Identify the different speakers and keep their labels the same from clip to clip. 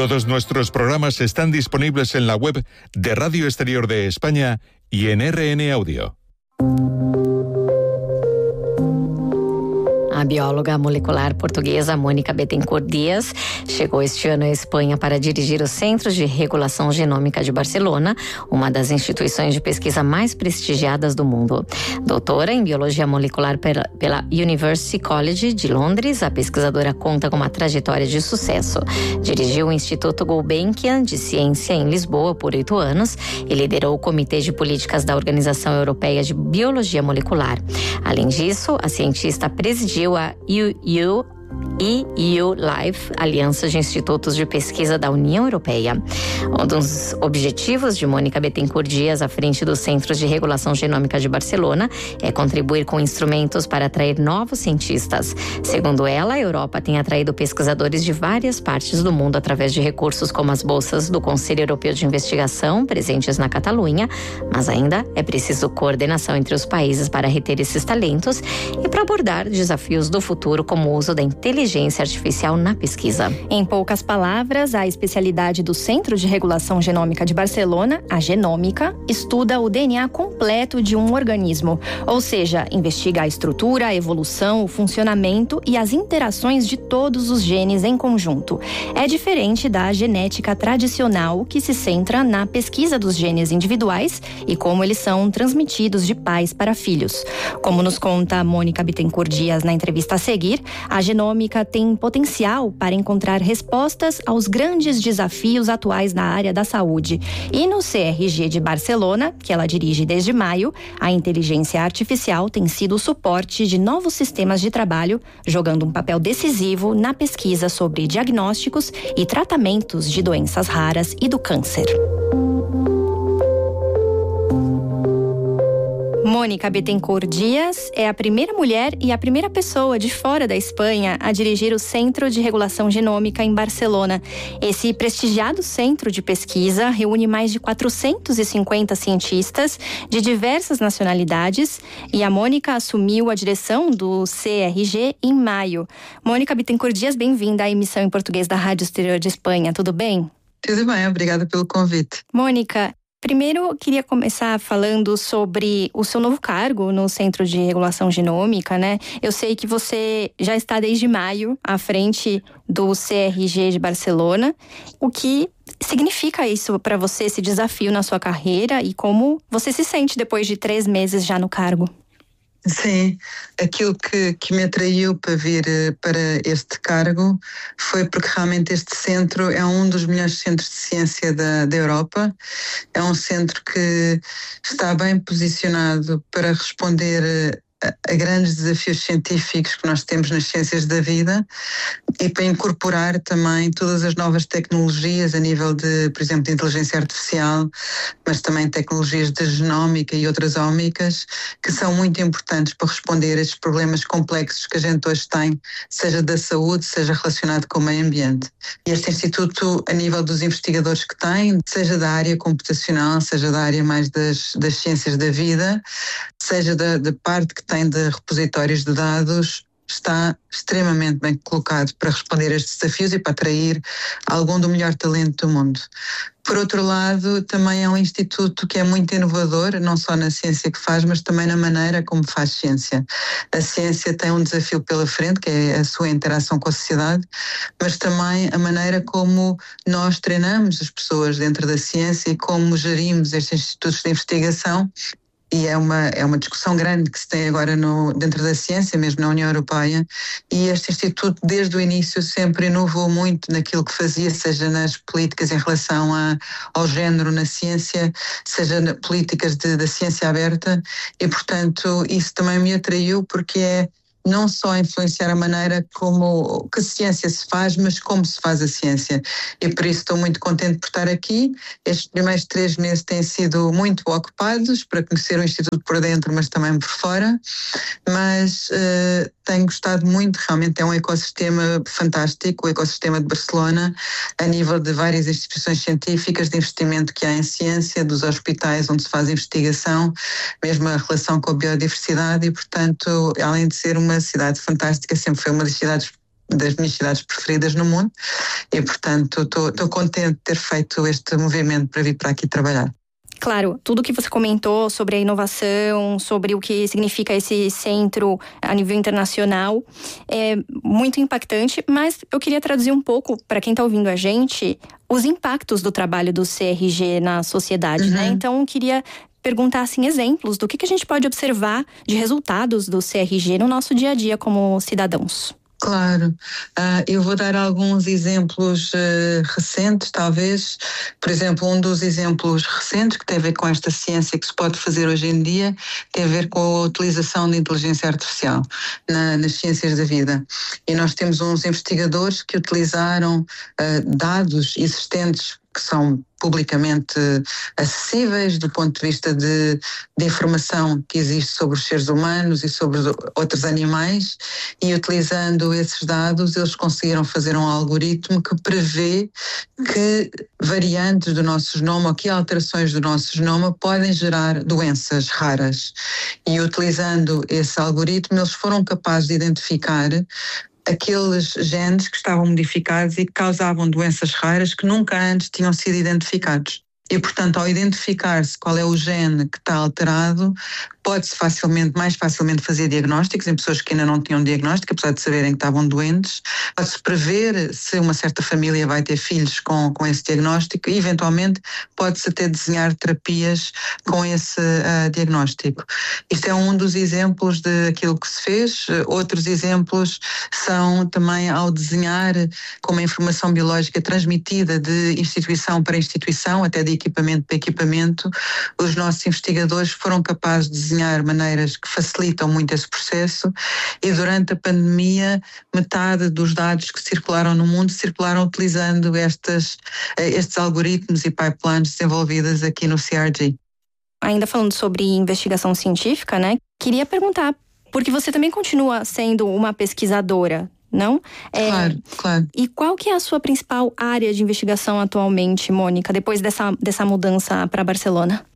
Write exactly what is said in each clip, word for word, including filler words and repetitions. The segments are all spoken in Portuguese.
Speaker 1: Todos nuestros programas están disponibles en la web de Radio Exterior de España y en R N Audio.
Speaker 2: A bióloga molecular portuguesa Mônica Bettencourt Dias chegou este ano à Espanha para dirigir o Centro de Regulação Genômica de Barcelona, uma das instituições de pesquisa mais prestigiadas do mundo. Doutora em Biologia Molecular pela, pela University College de Londres, a pesquisadora conta com uma trajetória de sucesso. Dirigiu o Instituto Gulbenkian de Ciência em Lisboa por oito anos e liderou o Comitê de Políticas da Organização Europeia de Biologia Molecular. Além disso, a cientista presidiu a E U E U Life, Aliança de Institutos de Pesquisa da União Europeia. Um dos objetivos de Mônica Bettencourt Dias à frente do Centro de Regulação Genômica de Barcelona é contribuir com instrumentos para atrair novos cientistas. Segundo ela, a Europa tem atraído pesquisadores de várias partes do mundo através de recursos como as bolsas do Conselho Europeu de Investigação, presentes na Catalunha, mas ainda é preciso coordenação entre os países para reter esses talentos e para abordar desafios do futuro, como o uso da inteligência artificial na pesquisa.
Speaker 3: Em poucas palavras, a especialidade do Centro de Regulação Genômica de Barcelona, a genômica, estuda o D N A completo de um organismo, ou seja, investiga a estrutura, a evolução, o funcionamento e as interações de todos os genes em conjunto. É diferente da genética tradicional, que se centra na pesquisa dos genes individuais e como eles são transmitidos de pais para filhos. Como nos conta Mônica Bettencourt Dias na entrevista a seguir, a genômica tem potencial para encontrar respostas aos grandes desafios atuais na área da saúde. E no C R G de Barcelona, que ela dirige desde maio, a inteligência artificial tem sido o suporte de novos sistemas de trabalho, jogando um papel decisivo na pesquisa sobre diagnósticos e tratamentos de doenças raras e do câncer. Mônica Bettencourt Dias é a primeira mulher e a primeira pessoa de fora da Espanha a dirigir o Centro de Regulação Genômica em Barcelona. Esse prestigiado centro de pesquisa reúne mais de quatrocentos e cinquenta cientistas de diversas nacionalidades e a Mônica assumiu a direção do C R G em maio. Mônica Bettencourt Dias, bem-vinda à emissão em português da Rádio Exterior de Espanha. Tudo bem?
Speaker 4: Tudo bem, obrigada pelo convite.
Speaker 3: Mônica, primeiro, eu queria começar falando sobre o seu novo cargo no Centro de Regulação Genômica, né? Eu sei que você já está desde maio à frente do C R G de Barcelona. O que significa isso para você, esse desafio na sua carreira, e como você se sente depois de três meses já no cargo?
Speaker 4: Sim, aquilo que, que me atraiu para vir para este cargo foi porque realmente este centro é um dos melhores centros de ciência da, da Europa. É um centro que está bem posicionado para responder a, a grandes desafios científicos que nós temos nas ciências da vida e para incorporar também todas as novas tecnologias a nível de, por exemplo, de inteligência artificial, mas também tecnologias de genómica e outras ómicas, que são muito importantes para responder a estes problemas complexos que a gente hoje tem, seja da saúde, seja relacionado com o meio ambiente. E este instituto, a nível dos investigadores que tem, seja da área computacional, seja da área mais das, das ciências da vida, seja da, da parte que tem de repositórios de dados, está extremamente bem colocado para responder a estes desafios e para atrair algum do melhor talento do mundo. Por outro lado, também é um instituto que é muito inovador, não só na ciência que faz, mas também na maneira como faz ciência. A ciência tem um desafio pela frente, que é a sua interação com a sociedade, mas também a maneira como nós treinamos as pessoas dentro da ciência e como gerimos estes institutos de investigação. E é uma, é uma discussão grande que se tem agora no, dentro da ciência, mesmo na União Europeia, e este Instituto desde o início sempre inovou muito naquilo que fazia, seja nas políticas em relação a, ao género na ciência, seja nas políticas de, da ciência aberta, e portanto isso também me atraiu porque é não só influenciar a maneira como que a ciência se faz, mas como se faz a ciência. E por isso estou muito contente por estar aqui. Estes primeiros três meses têm sido muito ocupados para conhecer o Instituto por dentro, mas também por fora. Mas uh, tenho gostado muito, realmente é um ecossistema fantástico, o ecossistema de Barcelona, a nível de várias instituições científicas, de investimento que há em ciência, dos hospitais onde se faz investigação, mesmo a relação com a biodiversidade e, portanto, além de ser uma cidade fantástica, sempre foi uma das cidades das minhas cidades preferidas no mundo E, portanto, estou contente de ter feito este movimento para vir para aqui trabalhar.
Speaker 3: Claro, tudo que você comentou sobre a inovação, sobre o que significa esse centro a nível internacional, é muito impactante, mas eu queria traduzir um pouco, para quem está ouvindo a gente, os impactos do trabalho do C R G na sociedade, uhum. né? Então, eu queria perguntar, assim, exemplos do que, que a gente pode observar de resultados do C R G no nosso dia a dia como cidadãos.
Speaker 4: Claro, uh, eu vou dar alguns exemplos uh, recentes, talvez. Por exemplo, um dos exemplos recentes que tem a ver com esta ciência que se pode fazer hoje em dia tem a ver com a utilização de inteligência artificial na, nas ciências da vida. E nós temos uns investigadores que utilizaram uh, dados existentes que são publicamente acessíveis do ponto de vista de, de informação que existe sobre os seres humanos e sobre outros animais, e utilizando esses dados eles conseguiram fazer um algoritmo que prevê que variantes do nosso genoma ou que alterações do nosso genoma podem gerar doenças raras. E utilizando esse algoritmo eles foram capazes de identificar aqueles genes que estavam modificados e que causavam doenças raras que nunca antes tinham sido identificados. E, portanto, ao identificar-se qual é o gene que está alterado, pode-se facilmente, mais facilmente fazer diagnósticos em pessoas que ainda não tinham diagnóstico, apesar de saberem que estavam doentes. Pode-se prever se uma certa família vai ter filhos com, com esse diagnóstico e, eventualmente, pode-se até desenhar terapias com esse uh, diagnóstico. Isto é um dos exemplos daquilo que se fez. Outros exemplos são também ao desenhar como a informação biológica transmitida de instituição para instituição, até de equipamento para equipamento. Os nossos investigadores foram capazes de desenhar maneiras que facilitam muito esse processo, e durante a pandemia metade dos dados que circularam no mundo circularam utilizando estas, estes algoritmos e pipelines desenvolvidas aqui no C R G.
Speaker 3: Ainda falando sobre investigação científica, né? Queria perguntar, porque você também continua sendo uma pesquisadora, não? É,
Speaker 4: claro, claro.
Speaker 3: E qual que é a sua principal área de investigação atualmente, Mônica, depois dessa, dessa mudança para Barcelona?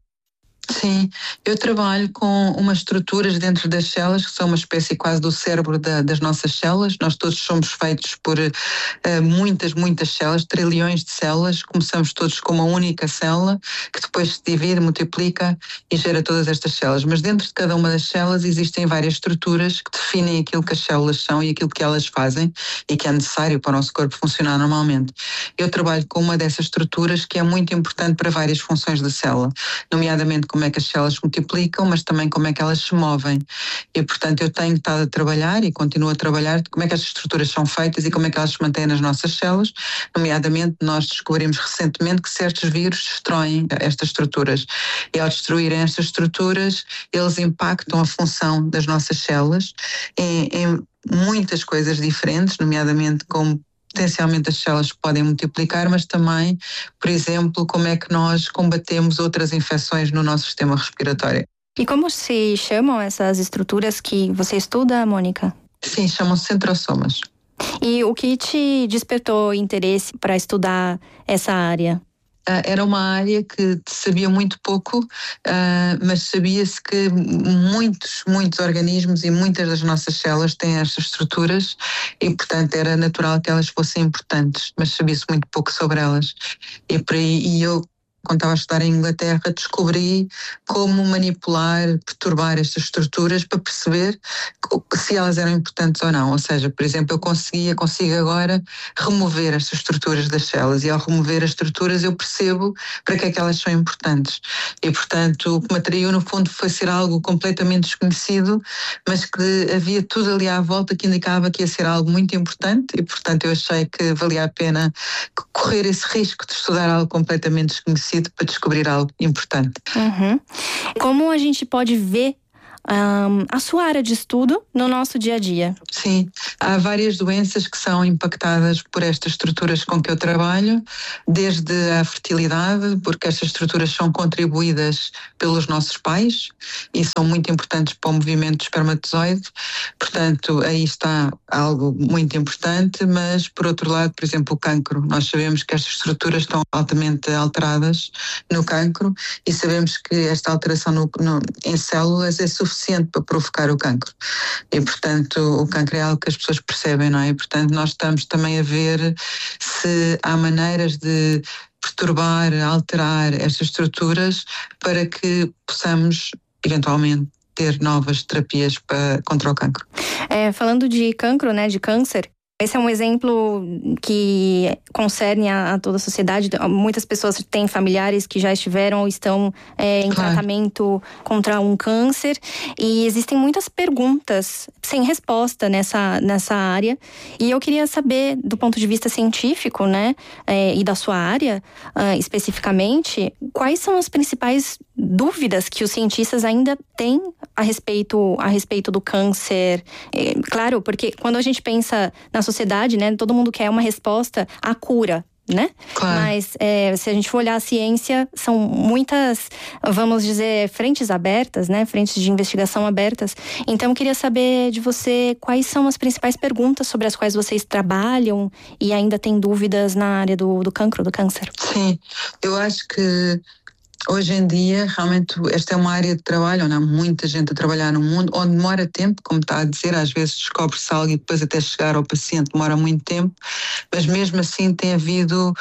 Speaker 4: Sim, eu trabalho com umas estruturas dentro das células que são uma espécie quase do cérebro da, das nossas células. Nós todos somos feitos por uh, muitas, muitas células, trilhões de células. Começamos todos com uma única célula que depois se divide, multiplica e gera todas estas células. Mas dentro de cada uma das células existem várias estruturas que definem aquilo que as células são e aquilo que elas fazem e que é necessário para o nosso corpo funcionar normalmente. Eu trabalho com uma dessas estruturas que é muito importante para várias funções da célula, nomeadamente como é que as células se multiplicam, mas também como é que elas se movem. E, portanto, eu tenho estado a trabalhar e continuo a trabalhar como é que estas estruturas são feitas e como é que elas se mantêm nas nossas células. Nomeadamente, nós descobrimos recentemente que certos vírus destroem estas estruturas. E ao destruírem estas estruturas, eles impactam a função das nossas células em, em muitas coisas diferentes, nomeadamente como potencialmente as células podem multiplicar, mas também, por exemplo, como é que nós combatemos outras infecções no nosso sistema respiratório.
Speaker 3: E como se chamam essas estruturas que você estuda, Mônica?
Speaker 4: Sim, chamam-se centrosomas.
Speaker 3: E o que te despertou interesse para estudar essa área?
Speaker 4: Era uma área que sabia muito pouco, mas sabia-se que muitos, muitos organismos e muitas das nossas células têm estas estruturas e, portanto, era natural que elas fossem importantes, mas sabia-se muito pouco sobre elas. E, por aí, e eu, quando estava a estudar em Inglaterra, descobri como manipular, perturbar estas estruturas para perceber se elas eram importantes ou não. Ou seja, por exemplo, eu conseguia, consigo agora remover estas estruturas das células e ao remover as estruturas eu percebo para que é que elas são importantes. E, portanto, o que me atraiu no fundo foi ser algo completamente desconhecido, mas que havia tudo ali à volta que indicava que ia ser algo muito importante e, portanto, eu achei que valia a pena correr esse risco de estudar algo completamente desconhecido para descobrir algo importante.
Speaker 3: Uhum. Como a gente pode ver um, a sua área de estudo no nosso dia a dia?
Speaker 4: Sim, há várias doenças que são impactadas por estas estruturas com que eu trabalho, desde a fertilidade, porque estas estruturas são contribuídas pelos nossos pais e são muito importantes para o movimento do espermatozoide, portanto aí está algo muito importante, mas por outro lado, por exemplo, o cancro. Nós sabemos que estas estruturas estão altamente alteradas no cancro e sabemos que esta alteração no, no, em células é suficiente suficiente para provocar o cancro. E, portanto, o cancro é algo que as pessoas percebem, não é? E, portanto, nós estamos também a ver se há maneiras de perturbar, alterar estas estruturas para que possamos, eventualmente, ter novas terapias para, contra o cancro.
Speaker 3: É, falando de cancro, né, de câncer, esse é um exemplo que concerne a, a toda a sociedade. Muitas pessoas têm familiares que já estiveram ou estão é, em claro. tratamento contra um câncer. E existem muitas perguntas sem resposta nessa, nessa área. E eu queria saber, do ponto de vista científico, né, é, e da sua área, uh, especificamente, quais são as principais dúvidas que os cientistas ainda têm a respeito, a respeito do câncer? É, claro, porque quando a gente pensa na sociedade, né, todo mundo quer uma resposta à cura, né? Claro. Mas é, se a gente for olhar a ciência, são muitas, vamos dizer, frentes abertas, né? Frentes de investigação abertas. Então, eu queria saber de você quais são as principais perguntas sobre as quais vocês trabalham e ainda têm dúvidas na área do, do cancro, do câncer.
Speaker 4: Sim, eu acho que hoje em dia, realmente, esta é uma área de trabalho onde há muita gente a trabalhar no mundo, onde demora tempo, como está a dizer, às vezes descobre-se algo e depois até chegar ao paciente demora muito tempo, mas mesmo assim tem havido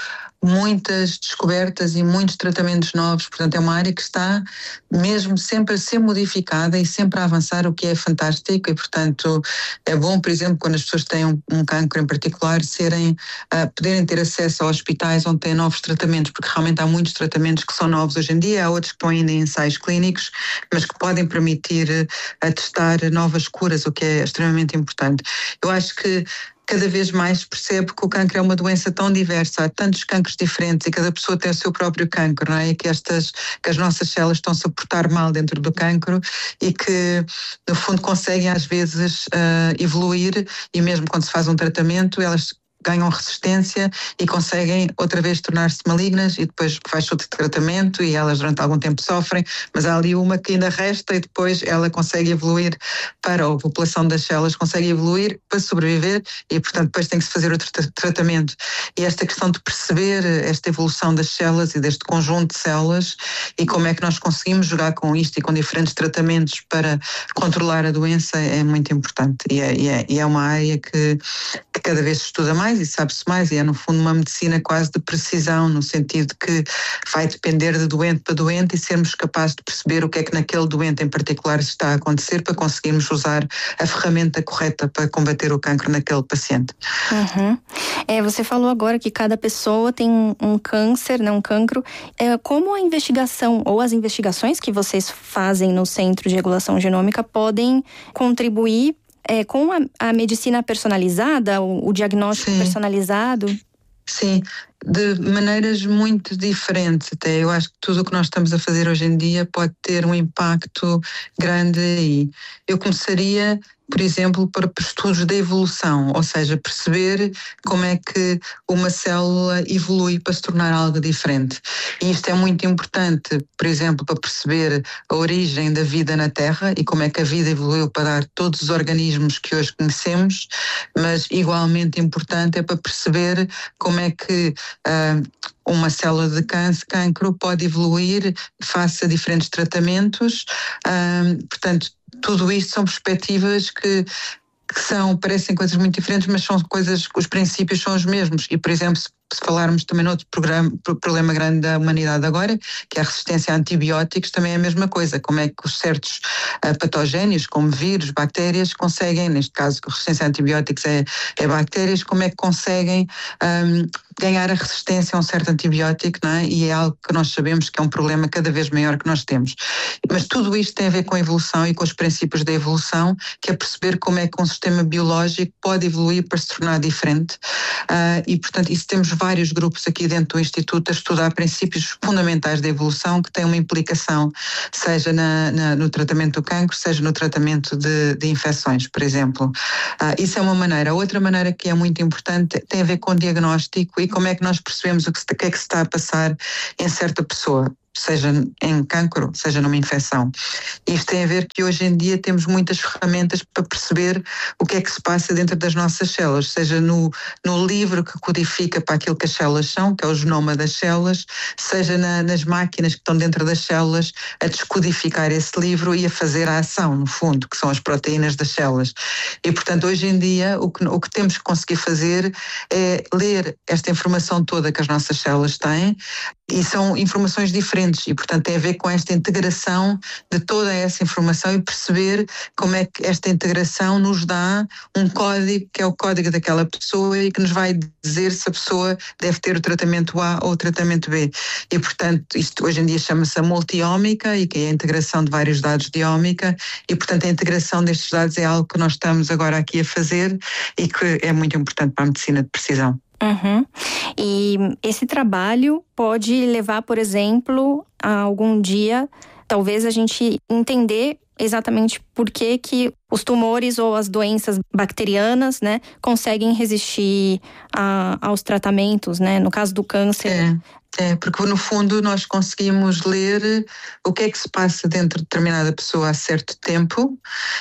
Speaker 4: muitas descobertas e muitos tratamentos novos, portanto é uma área que está mesmo sempre a ser modificada e sempre a avançar, o que é fantástico. E portanto é bom, por exemplo, quando as pessoas têm um, um cancro em particular, serem, uh, poderem ter acesso a hospitais onde têm novos tratamentos, porque realmente há muitos tratamentos que são novos hoje em dia, há outros que estão ainda em ensaios clínicos, mas que podem permitir uh, testar novas curas, o que é extremamente importante. Eu acho que cada vez mais percebe que o cancro é uma doença tão diversa, há tantos cancros diferentes e cada pessoa tem o seu próprio cancro, não é? E que, estas, que as nossas células estão-se a portar mal dentro do cancro e que, no fundo, conseguem às vezes uh, evoluir, e mesmo quando se faz um tratamento, elas ganham resistência e conseguem outra vez tornar-se malignas, e depois faz outro tratamento e elas durante algum tempo sofrem, mas há ali uma que ainda resta e depois ela consegue evoluir para a população das células, consegue evoluir para sobreviver e, portanto, depois tem que se fazer outro tratamento. E esta questão de perceber esta evolução das células e deste conjunto de células e como é que nós conseguimos jogar com isto e com diferentes tratamentos para controlar a doença é muito importante, e é, e é, e é uma área que, que cada vez se estuda mais e sabe-se mais, e é no fundo uma medicina quase de precisão, no sentido que vai depender de doente para doente e sermos capazes de perceber o que é que naquele doente em particular está a acontecer para conseguirmos usar a ferramenta correta para combater o cancro naquele paciente.
Speaker 3: Uhum. É, você falou agora que cada pessoa tem um câncer, né, um cancro. É, como a investigação ou as investigações que vocês fazem no Centro de Regulação Genômica podem contribuir É, com a, a medicina personalizada, o, o diagnóstico Sim. personalizado?
Speaker 4: Sim, de maneiras muito diferentes até. Eu acho que tudo o que nós estamos a fazer hoje em dia pode ter um impacto grande aí. Eu começaria, por exemplo, por estudos da evolução, ou seja, perceber como é que uma célula evolui para se tornar algo diferente. E isto é muito importante, por exemplo, para perceber a origem da vida na Terra e como é que a vida evoluiu para dar todos os organismos que hoje conhecemos, mas igualmente importante é para perceber como é que uh, uma célula de câncer, cancro pode evoluir face a diferentes tratamentos. Uh, portanto, tudo isto são perspectivas que, que são, parecem coisas muito diferentes, mas são coisas, os princípios são os mesmos. E, por exemplo, se, se falarmos também de outro programa, problema grande da humanidade agora, que é a resistência a antibióticos, também é a mesma coisa. Como é que os certos uh, patogénios, como vírus, bactérias, conseguem, neste caso, a resistência a antibióticos é, é bactérias, como é que conseguem um, ganhar a resistência a um certo antibiótico, não é? E é algo que nós sabemos que é um problema cada vez maior que nós temos. Mas tudo isto tem a ver com a evolução e com os princípios da evolução, que é perceber como é que um sistema biológico pode evoluir para se tornar diferente. Uh, e, portanto, isso temos vários grupos aqui dentro do Instituto a estudar princípios fundamentais da evolução que têm uma implicação, seja na, na, no tratamento do cancro, seja no tratamento de, de infecções, por exemplo. Uh, isso é uma maneira. A outra maneira que é muito importante tem a ver com o diagnóstico e como é que nós percebemos o que, o que é que se está a passar em certa pessoa. seja em cancro, seja numa infecção. Isto tem a ver que hoje em dia temos muitas ferramentas para perceber o que é que se passa dentro das nossas células, seja no, no livro que codifica para aquilo que as células são, que é o genoma das células, seja na, nas máquinas que estão dentro das células a descodificar esse livro e a fazer a ação, no fundo, que são as proteínas das células. E, portanto, hoje em dia o que, o que temos que conseguir fazer é ler esta informação toda que as nossas células têm, e são informações diferentes e, portanto, tem a ver com esta integração de toda essa informação e perceber como é que esta integração nos dá um código, que é o código daquela pessoa e que nos vai dizer se a pessoa deve ter o tratamento A ou o tratamento B. E, portanto, isto hoje em dia chama-se a multi-ómica, e que é a integração de vários dados de ómica, e, portanto, a integração destes dados é algo que nós estamos agora aqui a fazer e que é muito importante para a medicina de precisão.
Speaker 3: Uhum. E esse trabalho pode levar, por exemplo, a algum dia, talvez a gente entender exatamente por que que os tumores ou as doenças bacterianas, né, conseguem resistir a, aos tratamentos, né? No caso do câncer.
Speaker 4: É. É, porque no fundo nós conseguimos ler o que é que se passa dentro de determinada pessoa há certo tempo,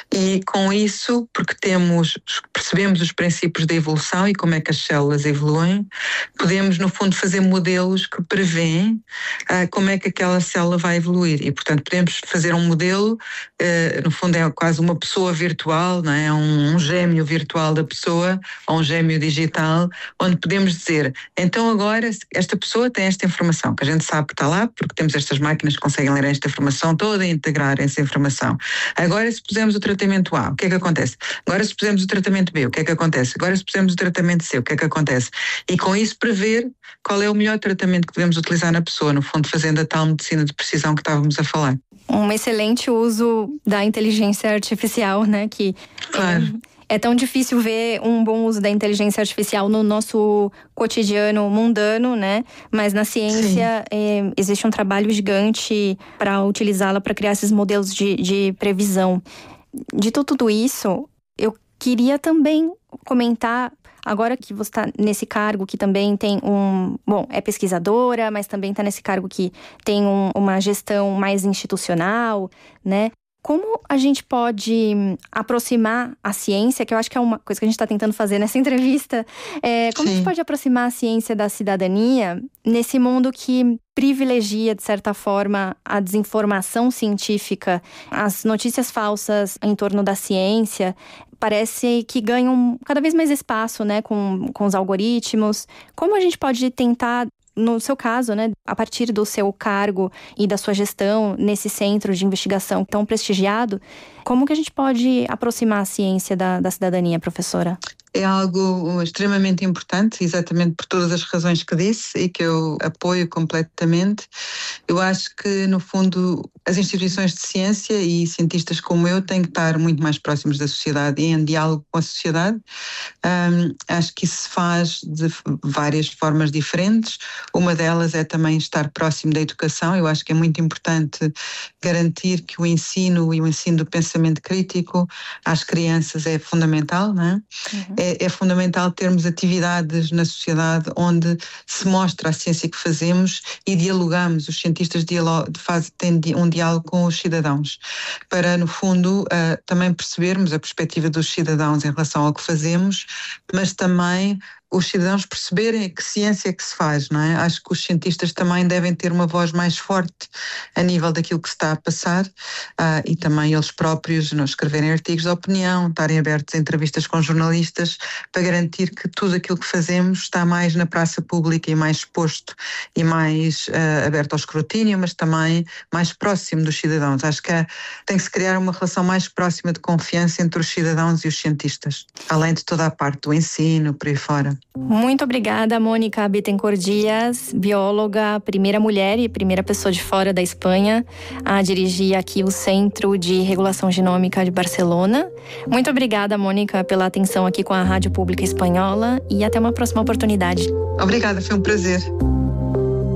Speaker 4: e com isso, porque temos, percebemos os princípios da evolução e como é que as células evoluem, podemos no fundo fazer modelos que prevêem uh, como é que aquela célula vai evoluir, e portanto podemos fazer um modelo, uh, no fundo é quase uma pessoa virtual, não é? um, um gêmeo virtual da pessoa, ou um gêmeo digital, onde podemos dizer, então agora esta pessoa tem esta informação, que a gente sabe que está lá, porque temos estas máquinas que conseguem ler esta informação toda e integrar essa informação. Agora, se pusermos o tratamento A, o que é que acontece? Agora, se pusermos o tratamento B, o que é que acontece? Agora, se pusermos o tratamento C, o que é que acontece? E com isso prever qual é o melhor tratamento que devemos utilizar na pessoa, no fundo fazendo a tal medicina de precisão que estávamos a falar.
Speaker 3: Um excelente uso da inteligência artificial, né? Que
Speaker 4: claro.
Speaker 3: É... É tão difícil ver um bom uso da inteligência artificial no nosso cotidiano mundano, né? Mas na ciência é, existe um trabalho gigante para utilizá-la para criar esses modelos de, de previsão. Dito tudo isso, eu queria também comentar, agora que você está nesse cargo que também tem um... Bom, é pesquisadora, mas também está nesse cargo que tem um, uma gestão mais institucional, né? Como a gente pode aproximar a ciência, que eu acho que é uma coisa que a gente está tentando fazer nessa entrevista, é, como Sim. a gente pode aproximar a ciência da cidadania nesse mundo que privilegia, de certa forma, a desinformação científica, as notícias falsas em torno da ciência, parece que ganham cada vez mais espaço, né, com, com os algoritmos. Como a gente pode tentar, no seu caso, né, a partir do seu cargo e da sua gestão nesse centro de investigação tão prestigiado, como que a gente pode aproximar a ciência da, da cidadania, professora?
Speaker 4: É algo extremamente importante, exatamente por todas as razões que disse e que eu apoio completamente. Eu acho que, no fundo, as instituições de ciência e cientistas como eu têm que estar muito mais próximos da sociedade e em diálogo com a sociedade. Um, acho que isso se faz de várias formas diferentes. Uma delas é também estar próximo da educação. Eu acho que é muito importante garantir que o ensino e o ensino do pensamento crítico às crianças é fundamental, não é? Uhum. É, é fundamental termos atividades na sociedade onde se mostra a ciência que fazemos e dialogamos. Os cientistas dialog, faz, têm um diálogo com os cidadãos para, no fundo, uh, também percebermos a perspectiva dos cidadãos em relação ao que fazemos, mas também os cidadãos perceberem que ciência é que se faz, não é? Acho que os cientistas também devem ter uma voz mais forte a nível daquilo que se está a passar, uh, e também eles próprios não escreverem artigos de opinião, estarem abertos a entrevistas com jornalistas para garantir que tudo aquilo que fazemos está mais na praça pública e mais exposto e mais uh, aberto ao escrutínio, mas também mais próximo dos cidadãos. Acho que é, tem que se criar uma relação mais próxima de confiança entre os cidadãos e os cientistas, além de toda a parte do ensino, por aí fora.
Speaker 3: Muito obrigada, Mônica Bittencourt Dias, bióloga, primeira mulher e primeira pessoa de fora da Espanha a dirigir aqui o Centro de Regulação Genômica de Barcelona. Muito obrigada, Mônica, pela atenção aqui com a Rádio Pública Espanhola e até uma próxima oportunidade.
Speaker 4: Obrigada, foi um prazer.